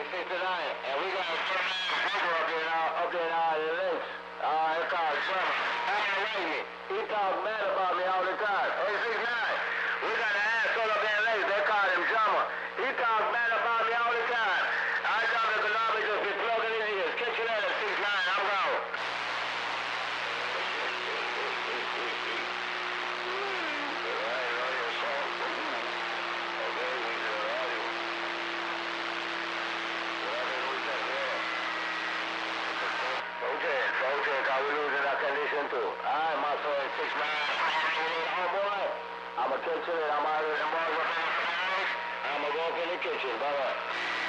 69, and we got a number up there in the lakes. It's called Summer. He talks mad about me all the time. Hey, 69, we got an asshole up there in the lakes. They call him Summer. He talks mad about me all the time. I tell him the Columbia just be plugging in his. Catch you later, 69. I'm gone. Okay, cause we losing our condition too. Alright, my son, 6'9". Homeboy, I'ma catch you later. I'm out of the morning. I'ma go up in the kitchen. Bye-bye.